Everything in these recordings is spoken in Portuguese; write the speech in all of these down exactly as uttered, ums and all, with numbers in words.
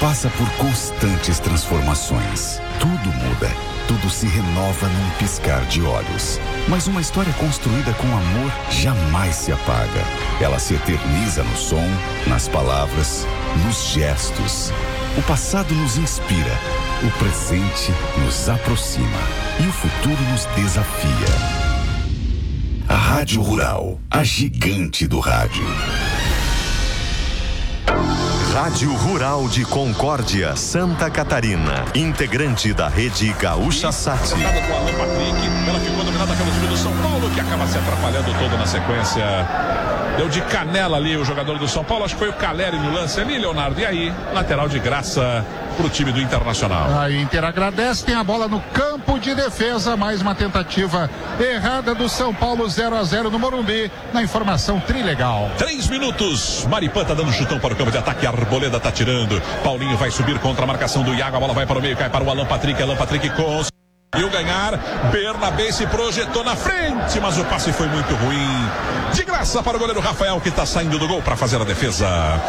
passa por constantes transformações. Tudo muda, tudo se renova num piscar de olhos. Mas uma história construída com amor jamais se apaga. Ela se eterniza no som, nas palavras, nos gestos. O passado nos inspira, o presente nos aproxima e o futuro nos desafia. A Rádio Rural, a gigante do rádio. Rádio Rural de Concórdia, Santa Catarina, integrante da rede Gaúcha Sat. Com a Alan Patrick, ela ficou dominada pelo time do São Paulo, que acaba se atrapalhando todo na sequência. Deu de canela ali o jogador do São Paulo, acho que foi o Caleri no lance ali, Leonardo. E aí, lateral de graça pro time do Internacional. A Inter agradece, tem a bola no campo de defesa, mais uma tentativa errada do São Paulo, zero a zero no Morumbi, na informação Trilegal. Três minutos, Maripã tá dando chutão para o campo de ataque, Arboleda tá tirando, Paulinho vai subir contra a marcação do Iago, a bola vai para o meio, cai para o Alan Patrick, Alan Patrick conseguiu ganhar, Bernabé se projetou na frente, mas o passe foi muito ruim. De graça para o goleiro Rafael, que está saindo do gol para fazer a defesa.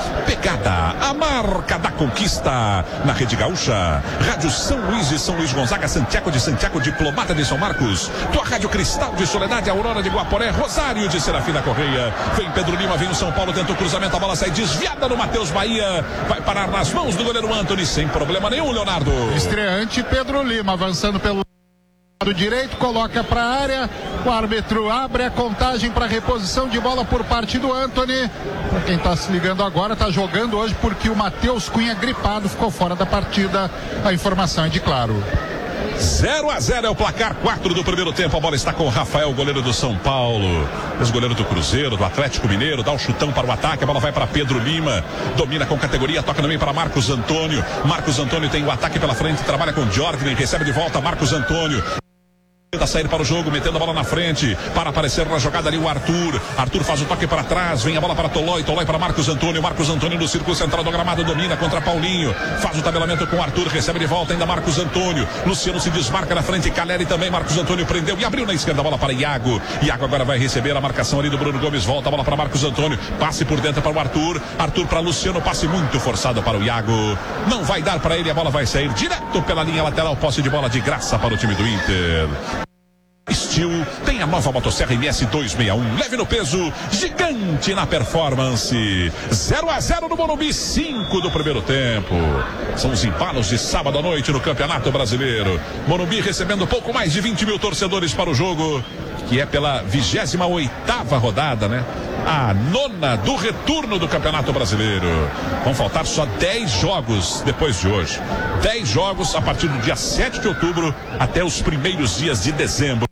Pegada, a marca da conquista na Rede Gaúcha. Rádio São Luís de São Luís Gonzaga, Santiago de Santiago, Diplomata de São Marcos. Tua Rádio Cristal de Soledade, Aurora de Guaporé, Rosário de Serafina Correia. Vem Pedro Lima, vem o São Paulo, tenta o cruzamento, a bola sai desviada no Matheus Bahia. Vai parar nas mãos do goleiro Anthony, sem problema nenhum, Leonardo. Estreante Pedro Lima, avançando pelo do direito, coloca para a área, o árbitro abre a contagem para reposição de bola por parte do Anthony. Para quem está se ligando agora, está jogando hoje porque o Matheus Cunha, gripado, ficou fora da partida. A informação é de Claro. zero a zero é o placar, quatro do primeiro tempo. A bola está com o Rafael, goleiro do São Paulo, ex-goleiro do Cruzeiro, do Atlético Mineiro. Dá um chutão para o ataque, a bola vai para Pedro Lima, domina com categoria, toca também para Marcos Antônio. Marcos Antônio tem o ataque pela frente, trabalha com Jordan, recebe de volta Marcos Antônio. Tenta sair para o jogo, metendo a bola na frente, para aparecer na jogada ali o Arthur. Arthur faz o toque para trás, vem a bola para Tolói, Tolói para Marcos Antônio. Marcos Antônio no círculo central do gramado, domina contra Paulinho. Faz o tabelamento com o Arthur, recebe de volta ainda Marcos Antônio. Luciano se desmarca na frente, Caleri também. Marcos Antônio prendeu e abriu na esquerda a bola para Iago. Iago agora vai receber a marcação ali do Bruno Gomes. Volta a bola para Marcos Antônio. Passe por dentro para o Arthur. Arthur para Luciano, passe muito forçado para o Iago. Não vai dar para ele, a bola vai sair direto pela linha lateral. Posse de bola de graça para o time do Inter. Steel tem a nova motosserra M S duzentos e sessenta e um, leve no peso, gigante na performance. Zero a zero no Morumbi, cinco do primeiro tempo. São os embalos de sábado à noite no Campeonato Brasileiro. Morumbi recebendo pouco mais de vinte mil torcedores para o jogo, que é pela vigésima oitava rodada, né? A nona do retorno do Campeonato Brasileiro. Vão faltar só dez jogos depois de hoje. dez jogos a partir do dia sete de outubro até os primeiros dias de dezembro.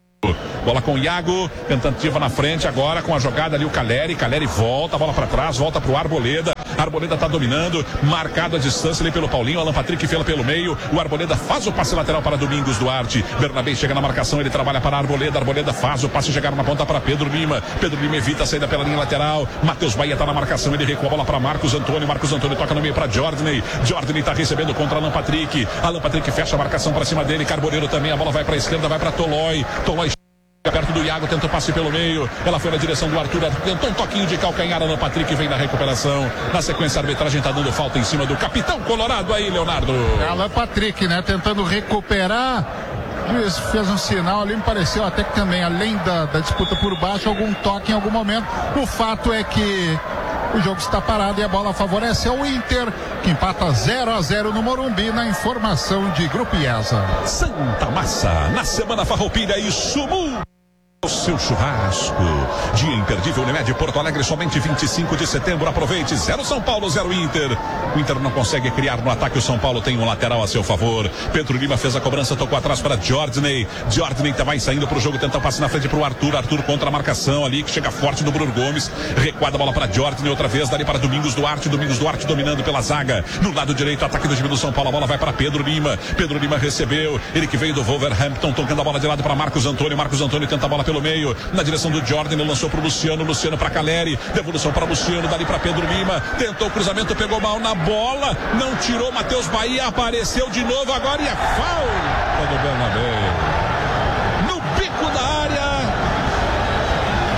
Bola com o Iago, tentativa na frente agora com a jogada ali o Caleri, Caleri volta, a bola para trás, volta pro Arboleda. Arboleda tá dominando, marcado a distância ali pelo Paulinho, Alan Patrick fila pelo meio, o Arboleda faz o passe lateral para Domingos Duarte, Bernabé chega na marcação, ele trabalha para Arboleda, Arboleda faz o passe chegar na ponta para Pedro Lima, Pedro Lima evita a saída pela linha lateral, Matheus Bahia tá na marcação, ele recua a bola para Marcos Antônio, Marcos Antônio toca no meio para Jordan, Jordan tá recebendo contra Alan Patrick, Alan Patrick fecha a marcação para cima dele, Carboneiro também, a bola vai para a esquerda, vai para Tolói, Tolói perto do Iago, tentou passe pelo meio, ela foi na direção do Arthur, tentou um toquinho de calcanhar, Alan Patrick vem na recuperação, na sequência a arbitragem tá dando falta em cima do capitão colorado aí, Leonardo. Alan Patrick, né, tentando recuperar, o juiz fez um sinal ali, me pareceu até que também, além da, da disputa por baixo, algum toque em algum momento. O fato é que o jogo está parado e a bola favorece ao Inter, que empata zero a zero no Morumbi, na informação de Grupo IESA. Santa Massa, na Semana Farroupilha e Sumu. O seu churrasco, dia imperdível Unimed Porto Alegre, somente vinte e cinco de setembro, aproveite, zero São Paulo, zero Inter. O Inter não consegue criar no ataque, o São Paulo tem um lateral a seu favor. Pedro Lima fez a cobrança, tocou atrás para Jordan, Jordan vai saindo pro jogo, tenta o passe na frente pro Arthur, Arthur contra a marcação ali, que chega forte do Bruno Gomes, recuada a bola para Jordan, outra vez, dali para Domingos Duarte, Domingos Duarte dominando pela zaga, no lado direito, ataque do time do São Paulo, a bola vai para Pedro Lima, Pedro Lima recebeu, ele que veio do Wolverhampton, tocando a bola de lado para Marcos Antônio, Marcos Antônio tenta a bola pelo meio, na direção do Jordan, ele lançou pro Luciano, Luciano para Caleri, devolução para Luciano, dali para Pedro Lima, tentou o cruzamento, pegou mal na bola, não tirou, Matheus Bahia apareceu de novo agora e é falta do Bernabé no bico da área.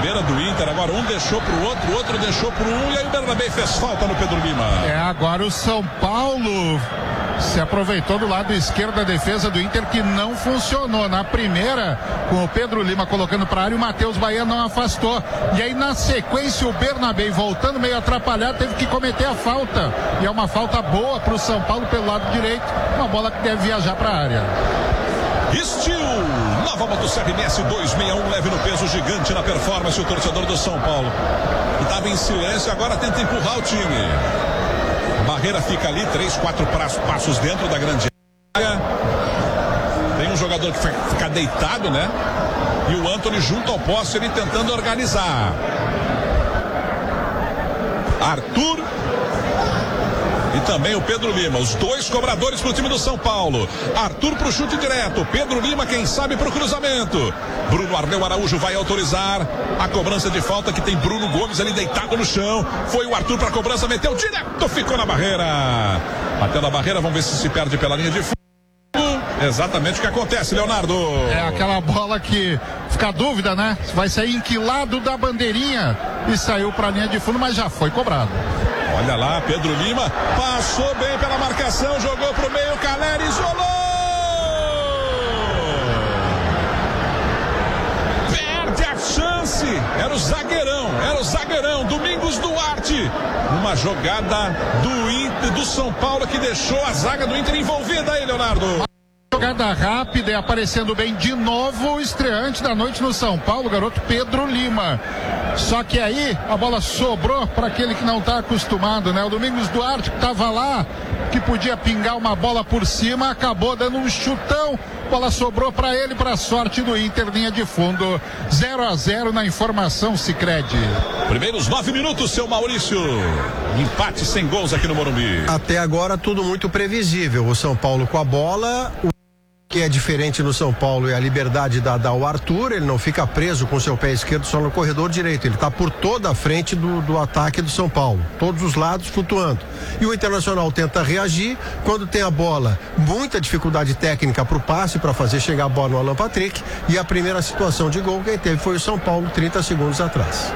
zagueira do Inter. Agora um deixou pro outro, o outro deixou pro um. E aí o Bernabé fez falta no Pedro Lima. É, agora o São Paulo se aproveitou do lado esquerdo da defesa do Inter, que não funcionou. Na primeira, com o Pedro Lima colocando para a área, o Matheus Bahia não afastou. E aí na sequência o Bernabé, voltando meio atrapalhado, teve que cometer a falta. E é uma falta boa para o São Paulo pelo lado direito. Uma bola que deve viajar para a área. Steel, nova motosserra M S duzentos e sessenta e um, leve no peso, gigante na performance. O torcedor do São Paulo estava em silêncio, agora tenta empurrar o time. Barreira fica ali, três, quatro passos dentro da grande área. Tem um jogador que fica deitado, né? E o Antony junto ao poste, ele tentando organizar. Arthur e também o Pedro Lima, os dois cobradores pro time do São Paulo. Arthur pro chute direto, Pedro Lima, quem sabe, pro cruzamento. Bruno Arneu Araújo vai autorizar a cobrança de falta, que tem Bruno Gomes ali deitado no chão. Foi o Arthur pra cobrança, meteu direto, ficou na barreira. Bateu na barreira, vamos ver se se perde pela linha de fundo. Exatamente o que acontece, Leonardo. É aquela bola que fica a dúvida, né? Vai sair em que lado da bandeirinha, e saiu pra linha de fundo, mas já foi cobrado. Olha lá, Pedro Lima passou bem pela marcação, jogou pro meio, Calera isolou! Perde a chance! Era o zagueirão, era o zagueirão, Domingos Duarte. Uma jogada do Inter, do São Paulo, que deixou a zaga do Inter envolvida aí, Leonardo. Jogada rápida e aparecendo bem de novo o estreante da noite no São Paulo, o garoto Pedro Lima. Só que aí a bola sobrou para aquele que não está acostumado, né? O Domingos Duarte, que estava lá, que podia pingar uma bola por cima, acabou dando um chutão. Bola sobrou para ele, para a sorte do Inter, linha de fundo. zero a zero na informação Sicredi. Primeiros nove minutos, seu Maurício. Empate sem gols aqui no Morumbi. Até agora tudo muito previsível. O São Paulo com a bola. O que é diferente no São Paulo é a liberdade dada ao Arthur. Ele não fica preso com seu pé esquerdo só no corredor direito, ele está por toda a frente do, do ataque do São Paulo, todos os lados flutuando. E o Internacional tenta reagir quando tem a bola, muita dificuldade técnica para o passe, para fazer chegar a bola no Alan Patrick, e a primeira situação de gol quem teve foi o São Paulo trinta segundos atrás.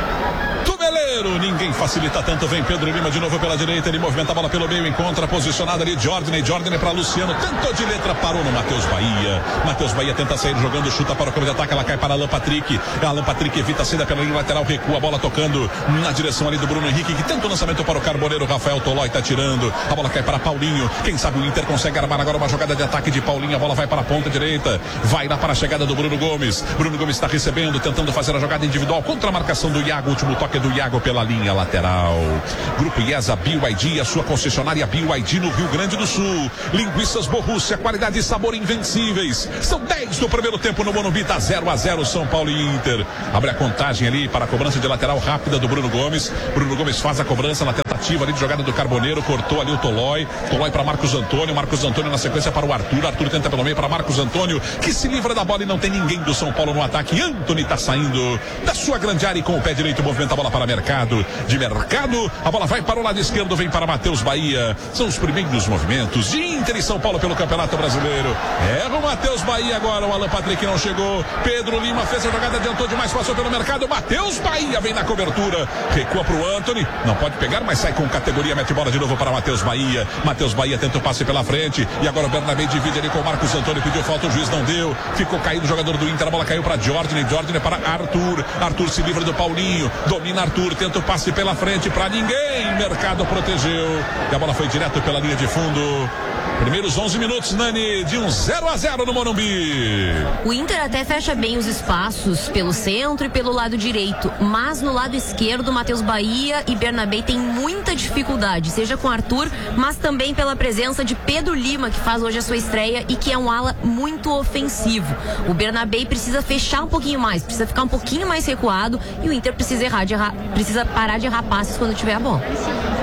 Ninguém facilita tanto, vem Pedro Lima de novo pela direita, ele movimenta a bola pelo meio, encontra posicionado ali Jordan, Jordan para Luciano, tentou de letra, parou no Matheus Bahia. Matheus Bahia tenta sair jogando, chuta para o campo de ataque, ela cai para Alan Patrick. Alan Patrick evita a saída pela linha lateral, recua a bola tocando na direção ali do Bruno Henrique, que tenta o lançamento para o Carboneiro. Rafael Tolói está tirando, a bola cai para Paulinho. Quem sabe o Inter consegue armar agora uma jogada de ataque de Paulinho, a bola vai para a ponta direita, vai lá para a chegada do Bruno Gomes. Bruno Gomes está recebendo, tentando fazer a jogada individual contra a marcação do Iago, último toque do Iago pela linha lateral. Grupo IESA B Y D, a sua concessionária B Y D no Rio Grande do Sul. Linguiças Borrússia, qualidade e sabor invencíveis. São dez do primeiro tempo no Morumbi, tá zero a zero São Paulo e Inter. Abre a contagem ali para a cobrança de lateral rápida do Bruno Gomes. Bruno Gomes faz a cobrança na tentativa ali de jogada do Carboneiro, cortou ali o Tolói. Tolói para Marcos Antônio, Marcos Antônio na sequência para o Arthur. Arthur tenta pelo meio para Marcos Antônio, que se livra da bola e não tem ninguém do São Paulo no ataque. Antony tá saindo da sua grande área e com o pé direito movimenta a bola para Mercado. De Mercado, a bola vai para o lado esquerdo, vem para Matheus Bahia. São os primeiros movimentos de Inter e São Paulo pelo Campeonato Brasileiro. Erra o Matheus Bahia agora, o Alan Patrick não chegou. Pedro Lima fez a jogada, adiantou demais, passou pelo Mercado. Matheus Bahia vem na cobertura, recua para o Antony, não pode pegar, mas sai com categoria, mete bola de novo para Matheus Bahia. Matheus Bahia tenta o passe pela frente e agora o Bernabé divide ali com o Marcos Antônio, pediu falta, o juiz não deu, ficou caído o jogador do Inter, a bola caiu para Jordan, Jordan para Arthur. Arthur se livra do Paulinho, domina Arthur, tenta o passe pela frente para ninguém, Mercado protegeu e a bola foi direto pela linha de fundo. Primeiros onze minutos, Nani, de um zero a zero no Morumbi. O Inter até fecha bem os espaços pelo centro e pelo lado direito, mas no lado esquerdo, Matheus Bahia e Bernabé tem muita dificuldade, seja com Arthur, mas também pela presença de Pedro Lima, que faz hoje a sua estreia e que é um ala muito ofensivo. O Bernabé precisa fechar um pouquinho mais, precisa ficar um pouquinho mais recuado e o Inter precisa errar de errar, precisa parar de errar passes quando tiver a bola.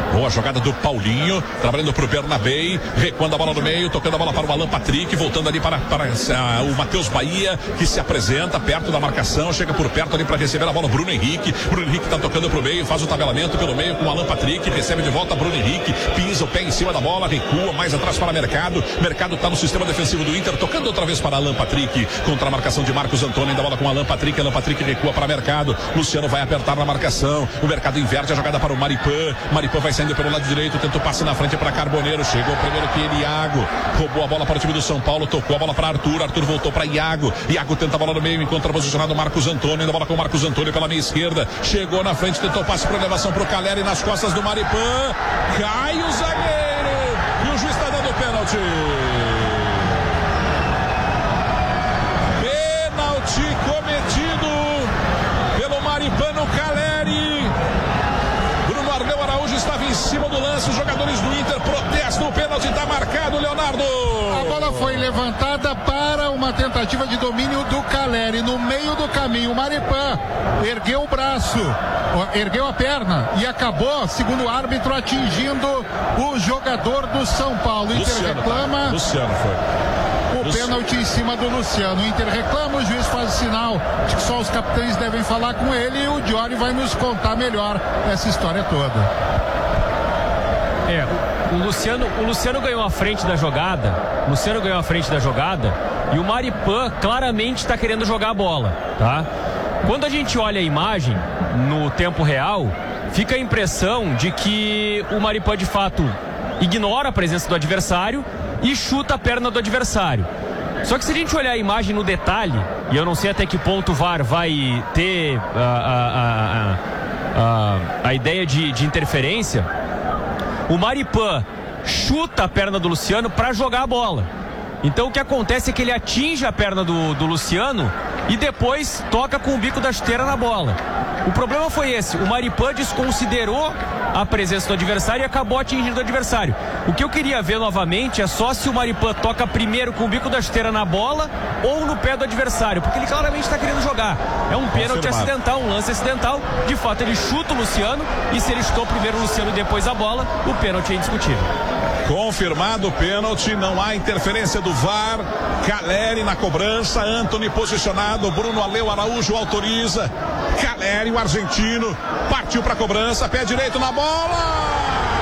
Boa jogada do Paulinho, trabalhando pro Bernabei, recuando a bola no meio, tocando a bola para o Alan Patrick, voltando ali para, para uh, o Matheus Bahia, que se apresenta perto da marcação, chega por perto ali para receber a bola Bruno Henrique. Bruno Henrique tá tocando pro meio, faz o tabelamento pelo meio com o Alan Patrick, recebe de volta Bruno Henrique, pisa o pé em cima da bola, recua mais atrás para Mercado. Mercado tá no sistema defensivo do Inter, tocando outra vez para Alan Patrick, contra a marcação de Marcos Antônio, ainda bola com Alan Patrick, Alan Patrick recua para Mercado, Luciano vai apertar na marcação, o Mercado inverte a jogada para o Maripan, Maripan vai saindo pelo lado direito, tenta o passe na frente para Carboneiro, chegou primeiro que ele, Iago, roubou a bola para o time do São Paulo, tocou a bola para Arthur, Arthur voltou para Iago, Iago tenta a bola no meio, encontra posicionado Marcos Antônio, ainda bola com Marcos Antônio pela meia esquerda, chegou na frente, tentou o passe para elevação para o Caleri nas costas do Maripan, cai o zagueiro e o juiz está dando pênalti. Pênalti cometido pelo Maripan no Caleri. Bruno Arleu Araújo estava em cima do lance, os jogadores do Inter protestam, o pênalti está marcado, Leonardo. A bola foi levantada para uma tentativa de domínio do Caleri, no meio do caminho, o Maripan ergueu o braço, ergueu a perna e acabou, segundo o árbitro, atingindo o jogador do São Paulo. O Inter Luciano, reclama. Tá. Luciano foi. O Luciano. Pênalti em cima do Luciano. O Inter reclama, o juiz faz o sinal de que só os capitães devem falar com ele e o Diori vai nos contar melhor essa história toda. É, o Luciano, o Luciano ganhou a frente da jogada, o Luciano ganhou a frente da jogada e o Maripan claramente está querendo jogar a bola, tá? Quando a gente olha a imagem no tempo real, fica a impressão de que o Maripan de fato ignora a presença do adversário e chuta a perna do adversário. Só que se a gente olhar a imagem no detalhe, e eu não sei até que ponto o V A R vai ter uh, a, a, a, a ideia de, de interferência, o Maripan chuta a perna do Luciano para jogar a bola. Então o que acontece é que ele atinge a perna do, do Luciano e depois toca com o bico da chuteira na bola. O problema foi esse, o Maripan desconsiderou a presença do adversário e acabou atingindo o adversário. O que eu queria ver novamente é só se o Maripan toca primeiro com o bico da chuteira na bola ou no pé do adversário, porque ele claramente está querendo jogar. É um pênalti acidental, um lance acidental. De fato ele chuta o Luciano e se ele chutou primeiro o Luciano e depois a bola, o pênalti é indiscutível. Confirmado o pênalti, não há interferência do V A R. Caleri na cobrança, Antony posicionado, Bruno Arleu Araújo autoriza. Caleri, o argentino, partiu para a cobrança, pé direito na bola.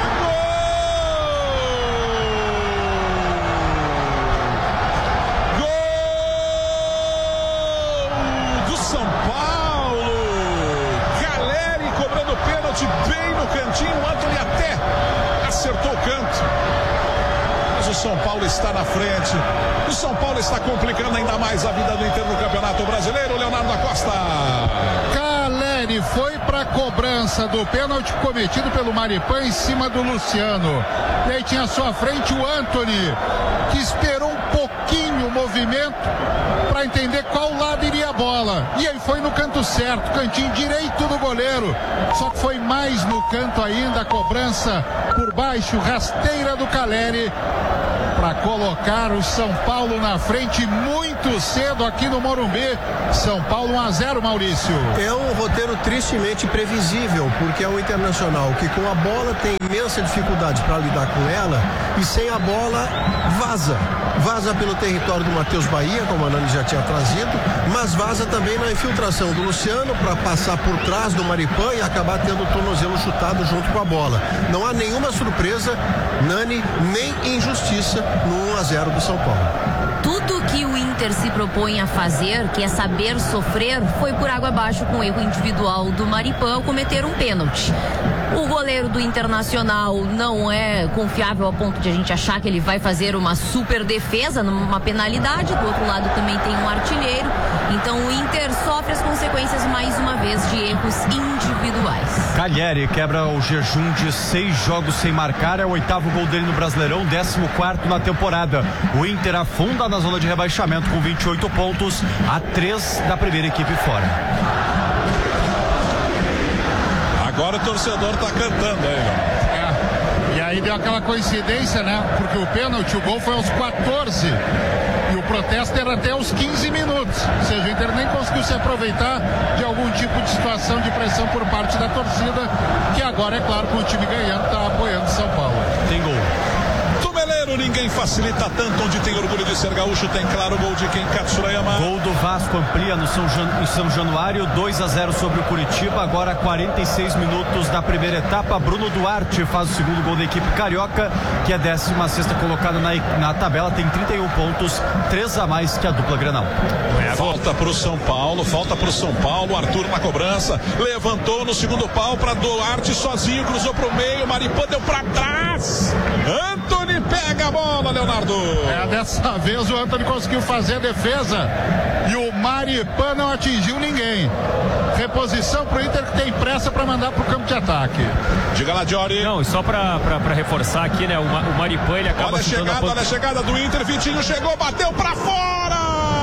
Bem no cantinho, o Antony até acertou o canto, mas o São Paulo está na frente, o São Paulo está complicando ainda mais a vida do Inter no Campeonato Brasileiro. Leonardo Acosta. Caleri foi para a cobrança do pênalti cometido pelo Maripan em cima do Luciano, e aí tinha à sua frente o Antony, que esperou um pouquinho o movimento para entender qual lado iria a bola, e aí foi no canto certo, cantinho direito do goleiro, só que foi mais no canto ainda, a cobrança por baixo, rasteira do Caleri, para colocar o São Paulo na frente muito cedo aqui no Morumbi. São Paulo um a zero, Maurício. É um roteiro tristemente previsível, porque é um Internacional que com a bola tem imensa dificuldade para lidar com ela e sem a bola vaza. Vaza pelo território do Matheus Bahia, como a Nani já tinha trazido, mas vaza também na infiltração do Luciano para passar por trás do Maripan e acabar tendo o tornozelo chutado junto com a bola. Não há nenhuma surpresa, Nani, nem injustiça no um a zero do São Paulo. Tudo que o Inter se propõe a fazer, que é saber sofrer, foi por água abaixo com o erro individual do Maripan ao cometer um pênalti. O goleiro do Internacional não é confiável ao ponto de a gente achar que ele vai fazer uma super defesa numa penalidade. Do outro lado também tem um artilheiro. Então o Inter sofre as consequências mais uma vez de erros individuais. Caleri quebra o jejum de seis jogos sem marcar, é o oitavo gol dele no Brasileirão, décimo quarto na temporada. O Inter afunda na zona de rebaixamento com vinte e oito pontos, a três da primeira equipe fora. Agora o torcedor tá cantando aí, é, e aí deu aquela coincidência, né? Porque o pênalti, o gol foi aos quatorze e o protesto era até aos quinze minutos, ou seja, o Inter nem conseguiu se aproveitar de algum tipo de situação de pressão por parte da torcida, que agora, é claro, com o time ganhando, tá apoiando quem facilita tanto, onde tem orgulho de ser gaúcho, tem claro gol de quem, Katsurayama? Gol do Vasco amplia no São, Jan... em São Januário, dois a zero sobre o Curitiba, agora quarenta e seis minutos da primeira etapa. Bruno Duarte faz o segundo gol da equipe carioca, que é décima sexta colocada na, na tabela, tem trinta e um pontos, três a mais que a dupla Grenal. É, falta pro São Paulo, falta pro São Paulo, Arthur na cobrança, levantou no segundo pau para Duarte sozinho, cruzou pro meio, Maripã deu pra trás, Antony pega a bola, Leonardo. É, dessa vez o Antony conseguiu fazer a defesa e o Maripã não atingiu ninguém. Reposição pro Inter, que tem pressa para mandar pro campo de ataque. Diga lá, Jory. Não, e só pra, pra, pra reforçar aqui, né, o, o Maripã, ele acaba olha a chegada, a ponta... olha a chegada do Inter, Vitinho chegou, bateu pra fora!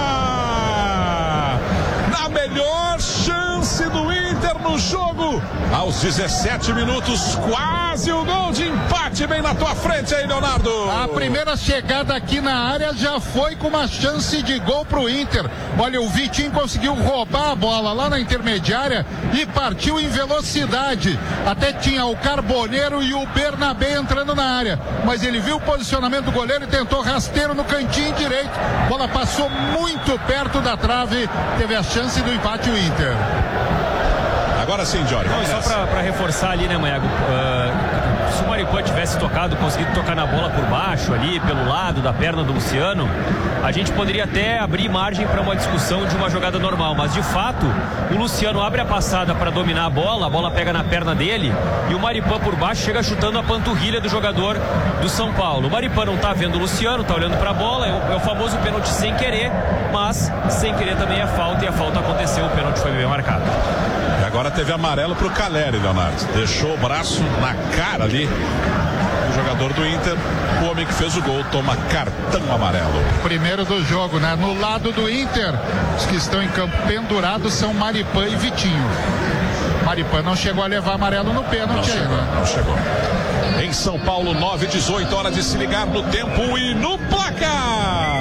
Na melhor chance do Inter no jogo, aos dezessete minutos, quase o gol de empate, bem na tua frente aí, Leonardo. A primeira chegada aqui na área já foi com uma chance de gol pro Inter. Olha, o Vitinho conseguiu roubar a bola lá na intermediária e partiu em velocidade. Até tinha o Carboneiro e o Bernabé entrando na área, mas ele viu o posicionamento do goleiro e tentou rasteiro no cantinho direito. A bola passou muito perto da trave, teve a chance do empate o Inter. Agora sim, Jorge. Não, só pra, pra reforçar ali, né, Maiago? Uh, se o Maripã tivesse tocado, conseguido tocar na bola por baixo ali, pelo lado da perna do Luciano, a gente poderia até abrir margem para uma discussão de uma jogada normal, mas de fato o Luciano abre a passada para dominar a bola, a bola pega na perna dele e o Maripã por baixo chega chutando a panturrilha do jogador do São Paulo. O Maripã não tá vendo o Luciano, tá olhando para a bola, é o, é o famoso pênalti sem querer, mas sem querer também é falta e a falta aconteceu, o pênalti foi bem marcado. E agora teve amarelo pro Caleri, Leonardo. Deixou o braço na cara ali do jogador do Inter. O homem que fez o gol toma cartão amarelo. Primeiro do jogo, né? No lado do Inter, os que estão em campo pendurados são Maripã e Vitinho. Maripã não chegou a levar amarelo no pênalti ainda. Não, não chegou. Em São Paulo, nove e dezoito, hora de se ligar no tempo e no placar.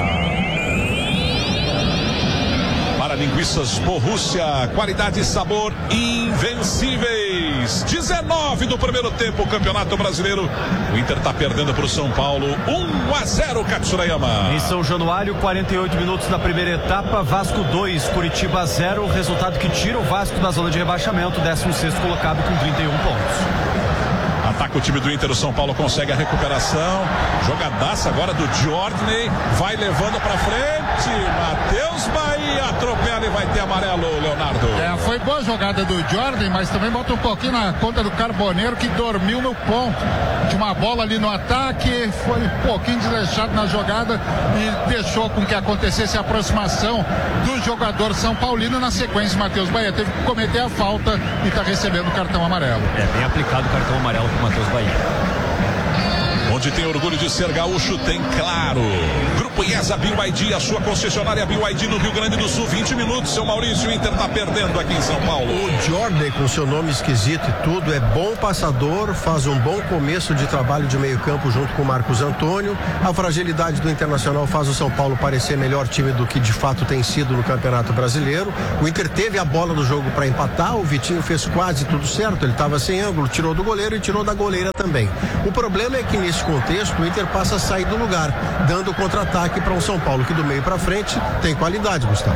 Para linguiças Borrússia, qualidade e sabor invencíveis. dezenove do primeiro tempo, Campeonato Brasileiro. O Inter está perdendo para o São Paulo, um a zero, Katsurayama. Em São Januário, quarenta e oito minutos da primeira etapa, Vasco dois, Curitiba zero, resultado que tira o Vasco da zona de rebaixamento, décimo sexto colocado com trinta e um pontos. Ataca o time do Inter, o São Paulo consegue a recuperação. Jogadaça agora do Jordan, vai levando pra frente. Matheus Bahia atropela e vai ter amarelo, Leonardo. É, foi boa jogada do Jordan, mas também bota um pouquinho na conta do Carboneiro, que dormiu no ponto. Tinha uma bola ali no ataque, foi um pouquinho desleixado na jogada e deixou com que acontecesse a aproximação do jogador São Paulino. Na sequência, Matheus Bahia teve que cometer a falta e está recebendo o cartão amarelo. É bem aplicado o cartão amarelo pro Matheus Bahia. Onde tem orgulho de ser gaúcho, tem claro. Grupo IESA B Y D, a sua concessionária B Y D no Rio Grande do Sul. vinte minutos, seu Maurício, o Inter tá perdendo aqui em São Paulo. O Jordan, com seu nome esquisito e tudo, é bom passador, faz um bom começo de trabalho de meio campo junto com o Marcos Antônio. A fragilidade do Internacional faz o São Paulo parecer melhor time do que de fato tem sido no Campeonato Brasileiro. O Inter teve a bola do jogo para empatar, o Vitinho fez quase tudo certo, ele estava sem ângulo, tirou do goleiro e tirou da goleira também. O problema é que nesse contexto o Inter passa a sair do lugar, dando contra-ataque para um São Paulo que do meio para frente tem qualidade, Gustavo.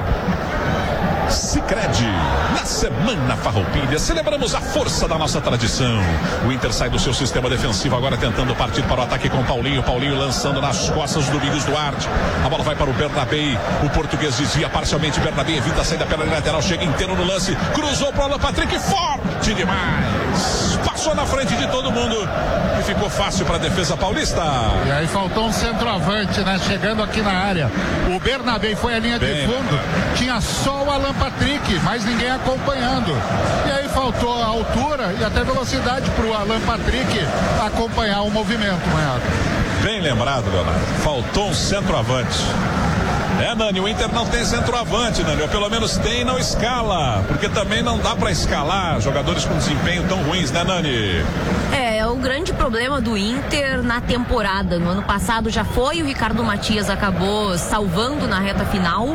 Sicredi, na Semana Farroupilha, celebramos a força da nossa tradição. O Inter sai do seu sistema defensivo, agora tentando partir para o ataque com Paulinho. Paulinho lançando nas costas do Domingos Duarte. A bola vai para o Bernabé. O português desvia parcialmente. Bernabé evita a saída pela lateral, chega inteiro no lance. Cruzou para o Alan Patrick, forte demais. Passou na frente de todo mundo e ficou fácil para a defesa paulista. E aí faltou um centroavante, né? Chegando aqui na área. O Bernabé foi a linha Bem, de fundo. Tinha só o Alan Patrick, mas ninguém acompanhando. E aí faltou a altura e até velocidade para o Alan Patrick acompanhar o movimento, Maiago. Bem lembrado, Leonardo. Faltou um centroavante. É, Nani, o Inter não tem centroavante, Nani, ou pelo menos tem e não escala, porque também não dá para escalar jogadores com desempenho tão ruins, né, Nani? É, o grande problema problema do Inter na temporada. No ano passado já foi, o Ricardo Matias acabou salvando na reta final,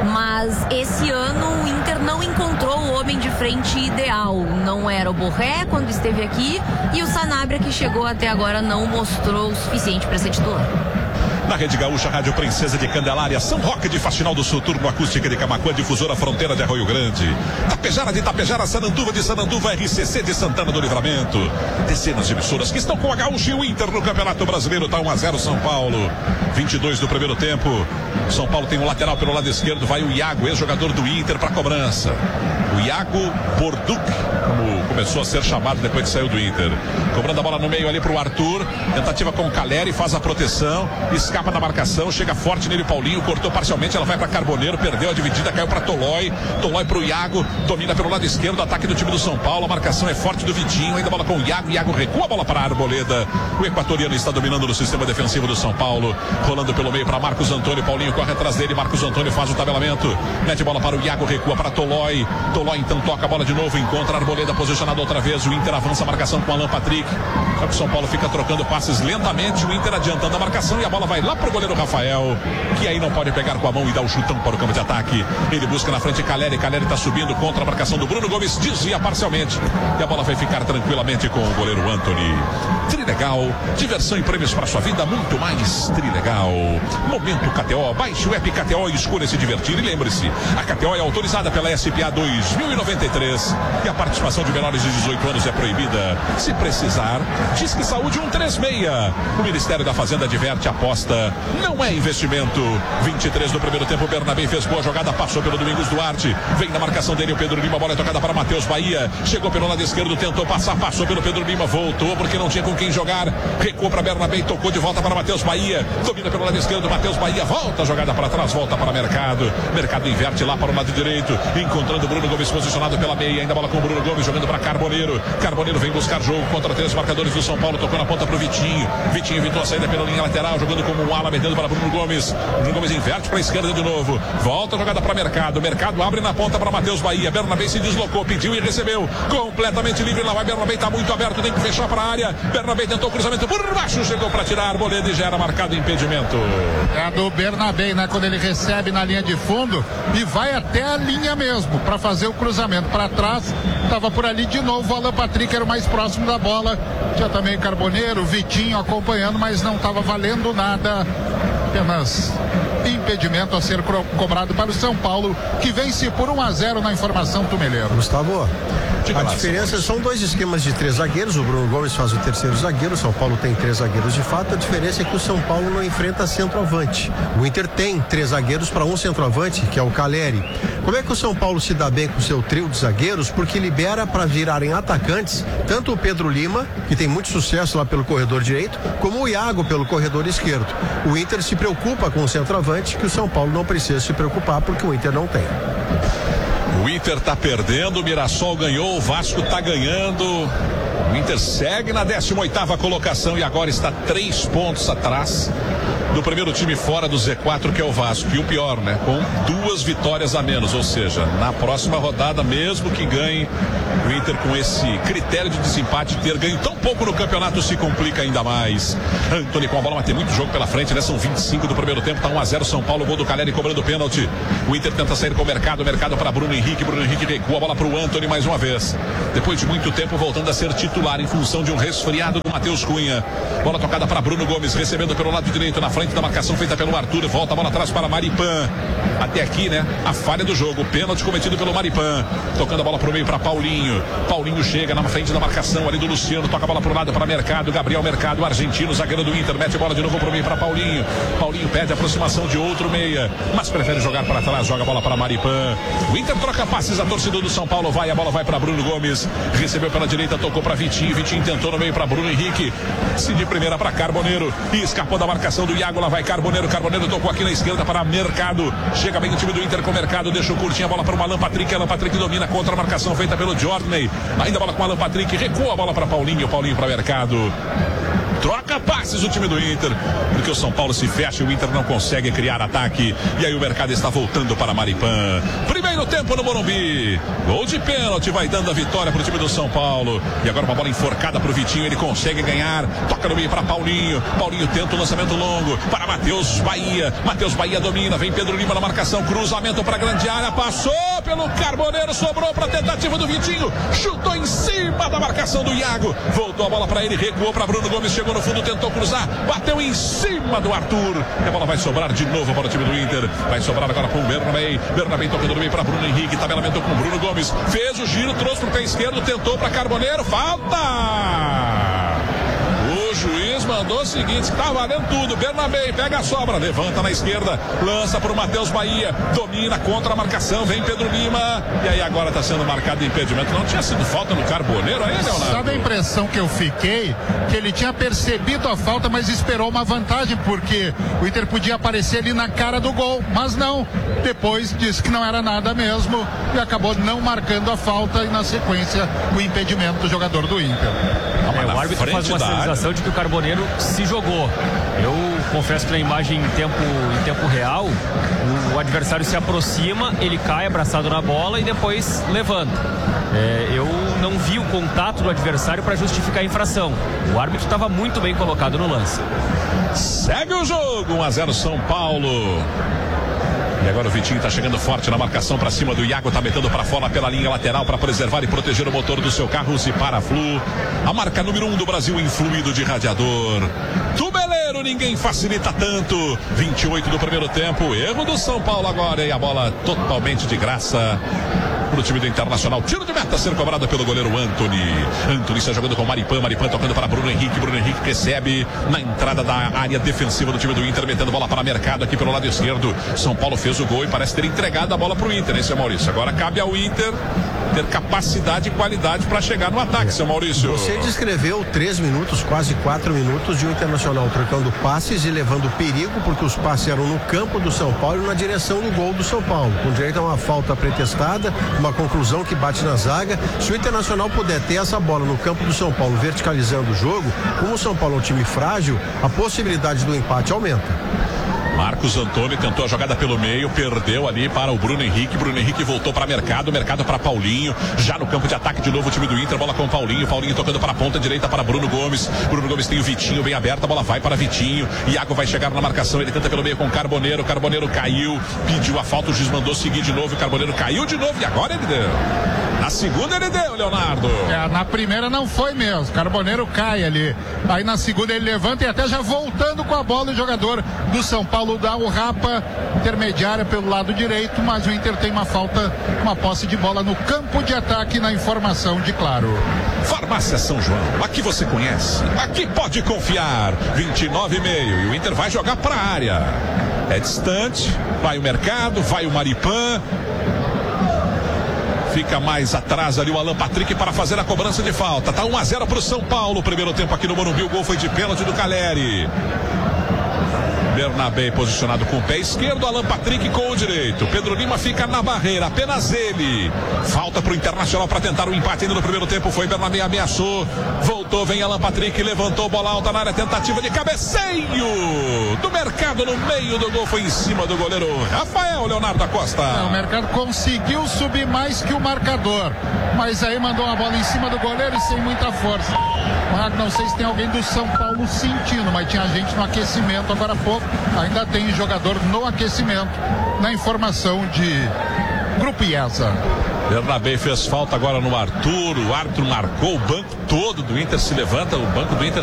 mas esse ano o Inter não encontrou o homem de frente ideal. Não era o Borré quando esteve aqui e o Sanabria, que chegou até agora, não mostrou o suficiente para ser titular. Na Rede Gaúcha, Rádio Princesa de Candelária, São Roque de Faxinal do Sul, Turbo Acústica de Camaquã, Difusora Fronteira de Arroio Grande, Tapejara de Tapejara, Sananduva de Sananduva, R C C de Santana do Livramento. Dezenas de emissoras que estão com a Gaúcha e o Inter no Campeonato Brasileiro. Tá um a zero São Paulo, vinte e dois do primeiro tempo. São Paulo tem um lateral pelo lado esquerdo, vai o Iago, ex-jogador do Inter, para cobrança. O Iago Borduc, como começou a ser chamado depois que saiu do Inter. Cobrando a bola no meio ali pro Arthur, tentativa com o Caleri, faz a proteção, escapa da marcação, chega forte nele o Paulinho, cortou parcialmente, ela vai para Carboneiro, perdeu a dividida, caiu para Tolói, Tolói pro Iago, domina pelo lado esquerdo, ataque do time do São Paulo, a marcação é forte do Vitinho, ainda a bola com o Iago, Iago recua a bola para a Arboleda, o equatoriano está dominando no sistema defensivo do São Paulo, rolando pelo meio para Marcos Antônio, Paulinho corre atrás dele, Marcos Antônio faz o tabelamento, mete a bola para o Iago, recua para Tolói, Tolói então toca a bola de novo, encontra a Arboleda posicionada outra vez, o Inter avança a marcação com Alan Patrick, só que o São Paulo fica trocando passes lentamente, o Inter adiantando a marcação e a bola vai lá pro goleiro Rafael, que aí não pode pegar com a mão e dar o chutão para o campo de ataque. Ele busca na frente Caleri, Caleri está subindo contra a marcação do Bruno Gomes, desvia parcialmente e a bola vai ficar tranquilamente com o goleiro Anthony. Trilegal, diversão e prêmios para sua vida, muito mais Trilegal. Momento K T O, baixe o app K T O e escolha se divertir e lembre-se, a K T O é autorizada pela S P A dois mil e noventa e três e a participação de menores de dezoito anos é proibida. Se precisar, diz que saúde um três seis. O Ministério da Fazenda adverte, aposta não é investimento. vinte e três do primeiro tempo, Bernabé fez boa jogada, passou pelo Domingos Duarte, vem na marcação dele o Pedro Lima, a bola é tocada para Matheus Bahia, chegou pelo lado esquerdo, tentou passar, passou pelo Pedro Lima, voltou porque não tinha com quem jogar, recuou para Bernabé e tocou de volta para Matheus Bahia, domina pelo lado esquerdo, Matheus Bahia, volta a jogada para trás, volta para Mercado, Mercado inverte lá para o lado direito, encontrando Bruno Gomes posicionado pela meia, ainda a bola com o Bruno Gomes jogando para Carboneiro, Carboneiro vem buscar jogo contra três marcadores do São Paulo, tocou na ponta para o Vitinho, Vitinho evitou a saída pela linha lateral, jogando como um ala, metendo para Bruno Gomes, Bruno Gomes inverte para a esquerda de novo, volta a jogada para Mercado, Mercado abre na ponta para Matheus Bahia, Bernabé se deslocou, pediu e recebeu, completamente livre, lá vai Bernabé, está muito aberto, tem que fechar para a área, Bernabé tentou o cruzamento por baixo, chegou para tirar a Arboleda e já era marcado impedimento. É a do Bernabé, né, quando ele recebe na linha de fundo e vai até a linha mesmo, para fazer o cruzamento para trás, estava por ali de novo, o Alan Patrick era o mais próximo da bola, tinha também Carboneiro, Vitinho acompanhando, mas não estava valendo nada, apenas impedimento a ser co- cobrado para o São Paulo, que vence por um a zero na informação Tumeleiro. Gustavo, Diga a lá, diferença são dois esquemas de três zagueiros, o Bruno Gomes faz o terceiro zagueiro, o São Paulo tem três zagueiros de fato, a diferença é que o São Paulo não enfrenta centroavante, o Inter tem três zagueiros para um centroavante, que é o Caleri. Como é que o São Paulo se dá bem com o seu trio de zagueiros? Porque libera para virarem atacantes tanto o Pedro Lima, que tem muito sucesso lá pelo corredor direito, como o Iago pelo corredor esquerdo. O Inter se preocupa com o centroavante, que o São Paulo não precisa se preocupar porque o Inter não tem. O Inter tá perdendo, o Mirassol ganhou, o Vasco tá ganhando. O Inter segue na décima oitava colocação e agora está três pontos atrás do primeiro time fora do Z quatro, que é o Vasco. E o pior, né? Com duas vitórias a menos, ou seja, na próxima rodada, mesmo que ganhe, o Inter com esse critério de desempate, ter ganho tão pouco no campeonato, se complica ainda mais. Antony com a bola, mas tem muito jogo pela frente, né? São vinte e cinco do primeiro tempo, tá um a zero São Paulo, gol do Caleri cobrando pênalti. O Inter tenta sair com o Mercado, Mercado para Bruno Henrique, Bruno Henrique recua a bola para o Antony mais uma vez. Depois de muito tempo voltando a ser titular em função de um resfriado do Matheus Cunha. Bola tocada para Bruno Gomes, recebendo pelo lado direito na frente da marcação feita pelo Arthur, volta a bola atrás para Maripan. Até aqui, né? A falha do jogo, pênalti cometido pelo Maripan. Tocando a bola pro meio para Paulinho. Paulinho chega na frente da marcação ali do Luciano, toca a bola pro lado para Mercado, Gabriel Mercado, argentino, zagueiro do Inter, mete a bola de novo pro meio para Paulinho. Paulinho pede a aproximação de outro meia, mas prefere jogar para trás, joga a bola para Maripan. O Inter troca passes, a torcida do São Paulo vai, a bola vai para Bruno Gomes, recebeu pela direita, tocou para Vitinho, Vitinho tentou no meio para Bruno Henrique, se de primeira para Carboneiro e escapou da marcação do Iago, lá vai Carboneiro, Carboneiro tocou aqui na esquerda para Mercado, chega bem o time do Inter com o Mercado, deixa o curtinho a bola para o Alan Patrick, Alan Patrick domina contra a marcação feita pelo Jordan, ainda a bola com o Alan Patrick, recua a bola para Paulinho, Paulinho para Mercado. troca passes o time do Inter, porque o São Paulo se fecha e o Inter não consegue criar ataque. E aí o mercado está voltando para Maripã. Primeiro tempo no Morumbi. Gol de pênalti vai dando a vitória para o time do São Paulo. E agora uma bola enforcada para o Vitinho, ele consegue ganhar. Toca no meio para Paulinho. Paulinho tenta o lançamento longo para Matheus Bahia. Matheus Bahia domina, vem Pedro Lima na marcação, cruzamento para a grande área, passou pelo Carboneiro, sobrou para a tentativa do Vitinho, chutou em cima da marcação do Iago, voltou a bola para ele, recuou para Bruno Gomes, chegou no fundo, tentou cruzar, bateu em cima do Arthur, e a bola vai sobrar de novo para o time do Inter, vai sobrar agora para o Bernabé, Bernabé tocando no meio para Bruno Henrique, tabelamento com Bruno Gomes, fez o giro, trouxe para o pé esquerdo, tentou para Carboneiro, falta! O juiz mandou o seguinte, tá valendo tudo, Bernabé pega a sobra, levanta na esquerda, lança para o Matheus Bahia, domina contra a marcação, vem Pedro Lima, e aí agora está sendo marcado impedimento, não tinha sido falta no Carboneiro aí, Leonardo? Sabe a impressão que eu fiquei? Que ele tinha percebido a falta, mas esperou uma vantagem, porque o Inter podia aparecer ali na cara do gol, mas não, depois disse que não era nada mesmo, e acabou não marcando a falta, e na sequência o impedimento do jogador do Inter. É, o árbitro faz uma sinalização de que o Carboneiro se jogou. Eu confesso que na imagem em tempo, em tempo real, o, o adversário se aproxima, ele cai abraçado na bola e depois levanta. É, eu não vi o contato do adversário para justificar a infração. O árbitro estava muito bem colocado no lance. Segue o jogo, um a zero São Paulo. E agora o Vitinho está chegando forte na marcação para cima do Iago, está metendo para fora pela linha lateral para preservar e proteger o motor do seu carro, se para Flu. A marca número um do Brasil em fluido de radiador. Tubeleiro, ninguém facilita tanto. vinte e oito do primeiro tempo, erro do São Paulo agora e a bola totalmente de graça para o time do Internacional. Tiro de meta a ser cobrado pelo goleiro Antony. Antony está jogando com Maripã, Maripã tocando para Bruno Henrique, Bruno Henrique recebe na entrada da área defensiva do time do Inter, metendo bola para Mercado aqui pelo lado esquerdo. São Paulo fez o gol e parece ter entregado a bola para o Inter, hein, seu Maurício? Agora cabe ao Inter ter capacidade e qualidade para chegar no ataque, seu Maurício. Você descreveu três minutos, quase quatro minutos de um Internacional trocando passes e levando perigo, porque os passes eram no campo do São Paulo e na direção do gol do São Paulo, com direito a uma falta pretestada, uma conclusão que bate na zaga. Se o Internacional puder ter essa bola no campo do São Paulo verticalizando o jogo, como o São Paulo é um time frágil, a possibilidade do empate aumenta. Marcos Antônio tentou a jogada pelo meio, perdeu ali para o Bruno Henrique, Bruno Henrique voltou para Mercado, Mercado para Paulinho, já no campo de ataque de novo o time do Inter, bola com Paulinho, Paulinho tocando para a ponta direita para Bruno Gomes, Bruno Gomes tem o Vitinho bem aberto, a bola vai para Vitinho, Iago vai chegar na marcação, ele tenta pelo meio com Carboneiro, Carboneiro caiu, pediu a falta, o juiz mandou seguir de novo, o Carboneiro caiu de novo e agora ele deu. Na segunda ele deu, Leonardo. É, na primeira não foi mesmo, Carboneiro cai ali, aí na segunda ele levanta e até já voltando com a bola o jogador do São Paulo dá o rapa intermediária pelo lado direito, mas o Inter tem uma falta, uma posse de bola no campo de ataque na informação de Claro. Farmácia São João, aqui você conhece, aqui pode confiar, vinte e nove e meio e o Inter vai jogar para a área, é distante, vai o Mercado, vai o Maripã, fica mais atrás ali o Alan Patrick para fazer a cobrança de falta, tá um a zero para o São Paulo, primeiro tempo aqui no Morumbi, o gol foi de pênalti do Caleri. Bernabé posicionado com o pé esquerdo, Alan Patrick com o direito, Pedro Lima fica na barreira, apenas ele, falta para o Internacional para tentar o empate ainda no primeiro tempo, foi Bernabé, ameaçou, voltou, vem Alan Patrick, levantou, bola alta na área, tentativa de cabeceio do Mercado no meio do gol, foi em cima do goleiro Rafael Leonardo Acosta. É, o Mercado conseguiu subir mais que o marcador, mas aí mandou uma bola em cima do goleiro e sem muita força. Não sei se tem alguém do São Paulo sentindo, mas tinha gente no aquecimento agora há pouco, ainda tem jogador no aquecimento, na informação de Grupo IESA. Bernabé fez falta agora no Arthur, o árbitro marcou, o banco todo do Inter se levanta, o banco do Inter